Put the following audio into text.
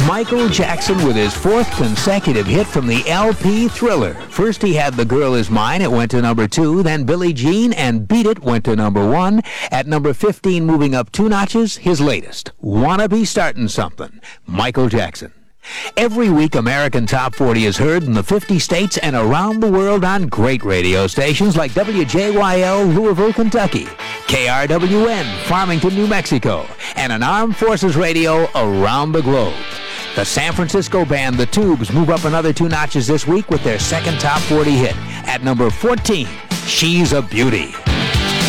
Michael Jackson with his fourth consecutive hit from the LP Thriller. First he had The Girl Is Mine, it went to number 2. Then Billie Jean and Beat It went to number 1. At number 15, moving up 2 notches, his latest, Wanna Be Startin' Something, Michael Jackson. Every week, American Top 40 is heard in the 50 states and around the world on great radio stations like WJYL, Louisville, Kentucky, KRWN, Farmington, New Mexico, and on Armed Forces Radio around the globe. The San Francisco band The Tubes move up another 2 notches this week with their second Top 40 hit. At number 14, She's a Beauty.